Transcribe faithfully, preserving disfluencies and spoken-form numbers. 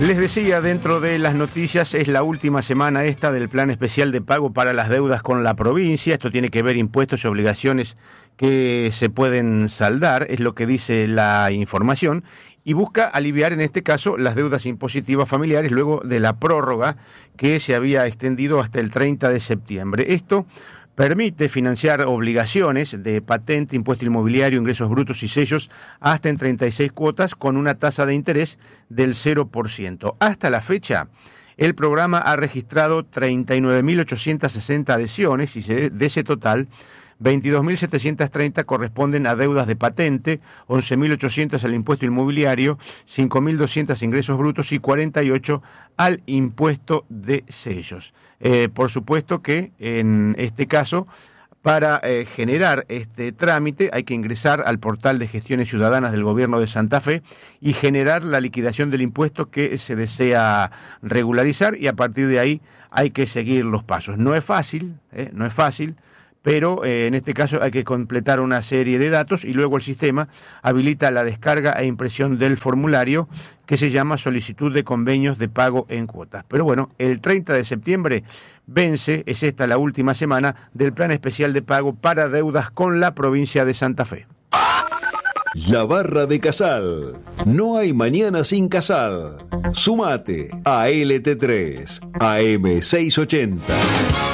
Les decía, dentro de las noticias, es la última semana esta del plan especial de pago para las deudas con la provincia. Esto tiene que ver impuestos y obligaciones que se pueden saldar, es lo que dice la información, y busca aliviar en este caso las deudas impositivas familiares luego de la prórroga que se había extendido hasta el treinta de septiembre. Esto permite financiar obligaciones de patente, impuesto inmobiliario, ingresos brutos y sellos hasta en treinta y seis cuotas con una tasa de interés del cero por ciento. Hasta la fecha, el programa ha registrado treinta y nueve mil ochocientas sesenta adhesiones y de ese total, veintidós mil setecientas treinta corresponden a deudas de patente, once mil ochocientas al impuesto inmobiliario, cinco mil doscientos ingresos brutos y cuarenta y ocho al impuesto de sellos. Eh, por supuesto que en este caso, para eh, generar este trámite hay que ingresar al portal de gestiones ciudadanas del Gobierno de Santa Fe y generar la liquidación del impuesto que se desea regularizar, y a partir de ahí hay que seguir los pasos. No es fácil, eh, no es fácil, pero eh, en este caso hay que completar una serie de datos y luego el sistema habilita la descarga e impresión del formulario que se llama solicitud de convenios de pago en cuotas. Pero bueno, el treinta de septiembre vence, es esta la última semana del plan especial de pago para deudas con la provincia de Santa Fe. La Barra de Casal. No hay mañana sin Casal. Sumate a L T tres, A M seiscientos ochenta.